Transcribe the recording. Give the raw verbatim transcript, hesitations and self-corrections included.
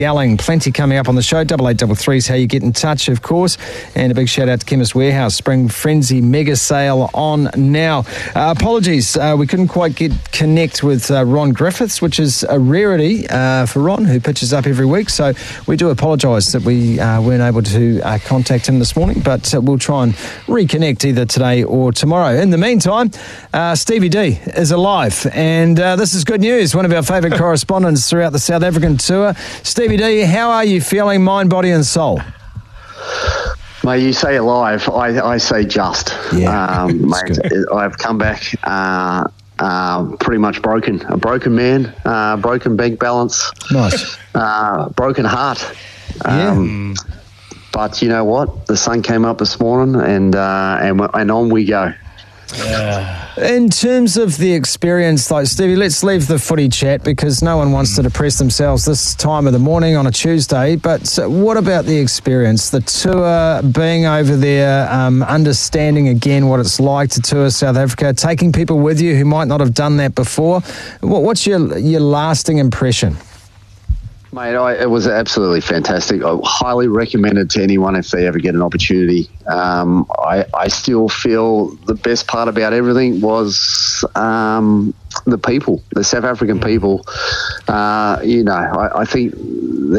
Yelling, plenty coming up on the show. Double eight double three is how you get in touch, of course. And a big shout out to Chemist Warehouse. Spring Frenzy mega sale on now. Uh, apologies, uh, we couldn't quite get connect with uh, Ron Griffiths, which is a rarity uh, for Ron, who pitches up every week. So we do apologise that we uh, weren't able to uh, contact him this morning, but uh, we'll try and reconnect either today or tomorrow. In the meantime, uh, Stevie D is alive, and uh, this is good news. One of our favourite correspondents throughout the South African tour. Stevie D, how are you feeling, mind, body and soul? Mate, you say alive, I, I say just. Yeah, um, mate, good. I've come back uh, uh, pretty much broken. A broken man, uh, broken bank balance. Nice. Uh, broken heart. Yeah. Um, but you know what? The sun came up this morning, and uh, and and on we go. Yeah. In terms of the experience, like Stevie, let's leave the footy chat because no one wants to depress themselves this time of the morning on a Tuesday. But what about the experience, the tour, being over there, um, understanding again what it's like to tour South Africa, taking people with you who might not have done that before? What, what's your your lasting impression? Mate, I, it was absolutely fantastic. I highly recommend it to anyone if they ever get an opportunity. Um, I, I still feel the best part about everything was um, the people, the South African people. Uh, you know, I, I think